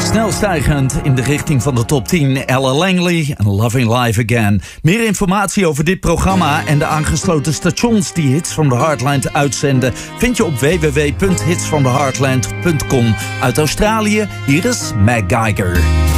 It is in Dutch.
Snel stijgend in de richting van de top 10. Ella Langley en Loving Life Again. Meer informatie over dit programma en de aangesloten stations die Hits from the Heartland uitzenden vind je op www.hitsfromtheheartland.com. Uit Australië, hier is Meg Geiger.